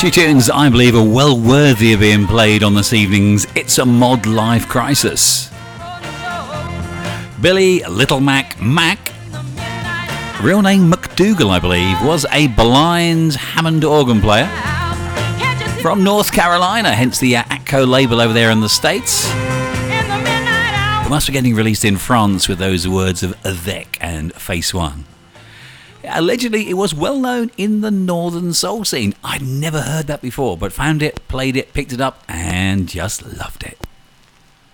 Two tunes I believe are well worthy of being played on this evening's It's a Mod Life Crisis. Billy Little Mac Mac, real name McDougall I believe, was a blind Hammond organ player from North Carolina, hence the ATCO label over there in the States. It must be getting released in France with those words of Avec and Face One. Allegedly, it was well known in the northern soul scene. I'd never heard that before, but found it, played it, picked it up, and just loved it.